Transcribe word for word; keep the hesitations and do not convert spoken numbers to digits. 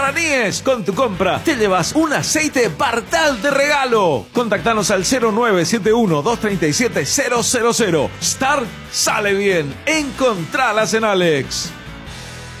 guaraníes. Con tu compra te llevas un aceite Bartal de regalo. Contactanos al cero nueve siete uno, dos tres siete, cero cero cero. Start sale bien. Encontralas en Alex.